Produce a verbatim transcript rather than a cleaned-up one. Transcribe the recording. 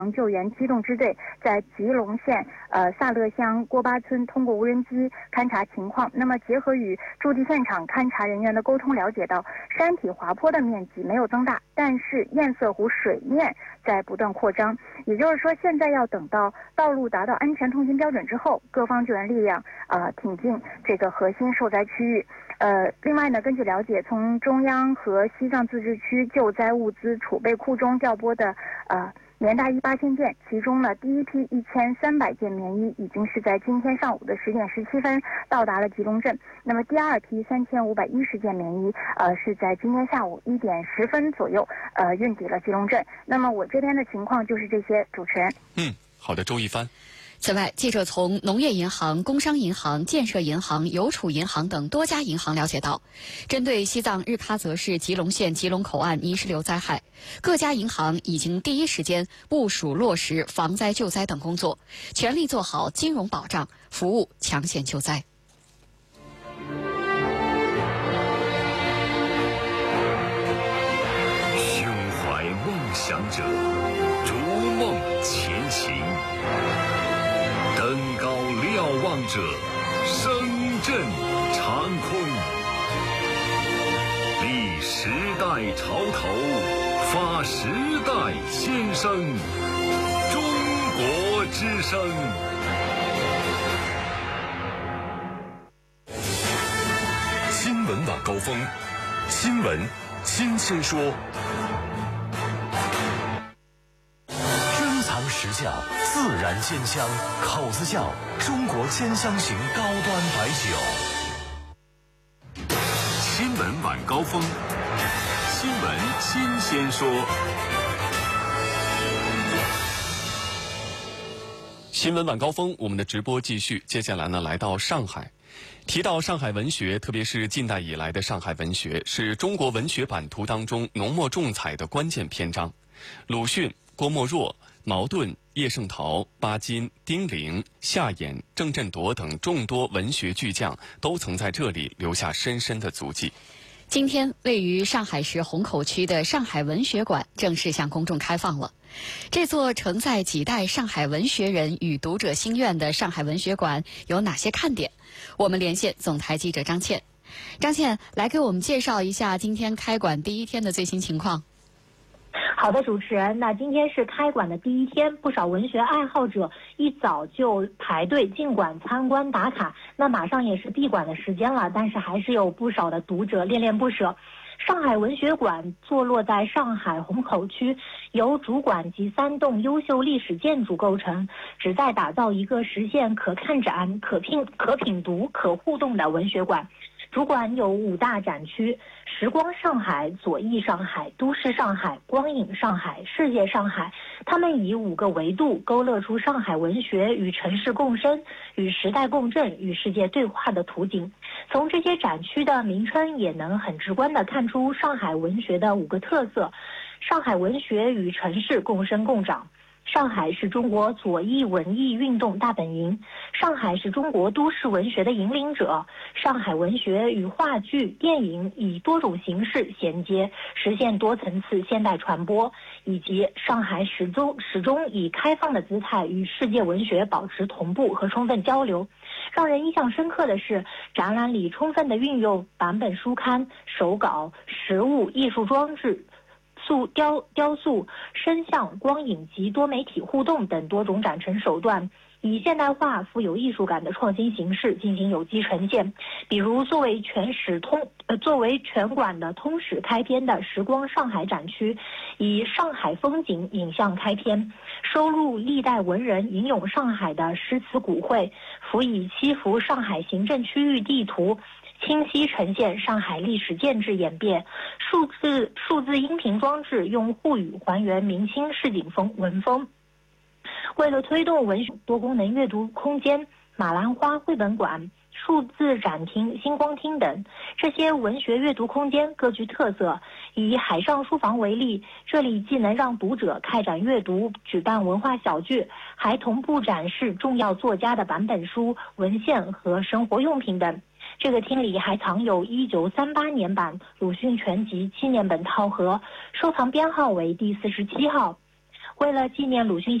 救援机动支队在吉隆县呃萨勒乡郭巴村通过无人机勘察情况。那么结合与驻地现场勘察人员的沟通，了解到山体滑坡的面积没有增大，但是堰塞湖水面在不断扩张。也就是说，现在要等到道路达到安全通行标准之后，各方救援力量呃挺进这个核心受灾区域。呃，另外呢，根据了解，从中央和西藏自治区救灾物资储备库中调拨的呃。棉大衣八千件，其中呢，第一批一千三百件棉衣已经是在今天上午的十点十七分到达了吉隆镇。那么第二批三千五百一十件棉衣，呃，是在今天下午一点十分左右，呃，运抵了吉隆镇。那么我这边的情况就是这些，主持人。 嗯，好的，周一帆。 此外，记者从农业银行、工商银行、建设银行、邮储银行等多家银行了解到，针对西藏日喀则市吉隆县吉隆口岸泥石流灾害，各家银行已经第一时间部署落实防灾救灾等工作，全力做好金融保障，服务抢险救灾。 胸怀梦想者，逐梦前行。登高瞭望者，声震长空。立时代潮头，发时代先声。中国之声。新闻晚高峰，新闻新鲜说。时效，自然鲜香，口子窖中国鲜香型高端白酒。新闻晚高峰，新闻新鲜说。 新闻晚高峰，我们的直播继续。接下来呢，来到上海。提到上海文学，特别是近代以来的上海文学，是中国文学版图当中浓墨重彩的关键篇章。鲁迅、郭沫若、茅盾、叶圣陶、巴金、丁玲、夏衍、郑振铎等众多文学巨匠都曾在这里留下深深的足迹。 今天，位于上海市虹口区的上海文学馆正式向公众开放了。这座承载几代上海文学人与读者心愿的上海文学馆有哪些看点？我们连线总台记者张倩。张倩，来给我们介绍一下今天开馆第一天的最新情况。 好的，主持人，那今天是开馆的第一天，不少文学爱好者一早就排队进馆参观打卡。那马上也是闭馆的时间了，但是还是有不少的读者恋恋不舍。上海文学馆坐落在上海虹口区，由主馆及三栋优秀历史建筑构成，旨在打造一个实现可看展、可品、可品读、可互动的文学馆。主馆有五大展区：时光上海、左翼上海、都市上海、光影上海、世界上海。他们以五个维度勾勒出上海文学与城市共生、与时代共振、与世界对话的图景。从这些展区的名称也能很直观地看出上海文学的五个特色：上海文学与城市共生共长。上海是中国左翼文艺运动大本营，上海是中国都市文学的引领者，上海文学与话剧、电影以多种形式衔接，实现多层次现代传播，以及上海始终始终以开放的姿态与世界文学保持同步和充分交流。让人印象深刻的是，展览里充分地运用版本书刊、手稿、实物、艺术装置、塑雕、雕塑、声像、光影及多媒体互动等多种展陈手段，以现代化、富有艺术感的创新形式进行有机呈现。比如，作为全史通呃作为全馆的通史开篇的时光上海展区，以上海风景影像开篇，收录历代文人吟咏上海的诗词古汇，辅以七幅上海行政区域地图，清晰呈现上海历史建制演变。数字数字音频装置用沪语还原明清市井风文风。为了推动文学多功能阅读空间，马兰花绘本馆、数字展厅、星光厅等这些文学阅读空间各具特色。以海上书房为例，这里既能让读者开展阅读、举办文化小聚，还同步展示重要作家的版本书、文献和生活用品等。这个厅里还藏有一九三八年版鲁迅全集纪念本套盒，收藏编号为第四十七号。 为了纪念鲁迅